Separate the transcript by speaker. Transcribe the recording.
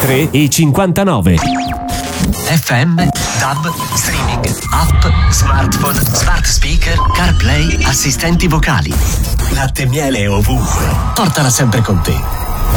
Speaker 1: 93 e 59.
Speaker 2: FM, DAB, streaming, app, smartphone, smart speaker, CarPlay, assistenti vocali. Latte e miele ovunque. Portala sempre con te.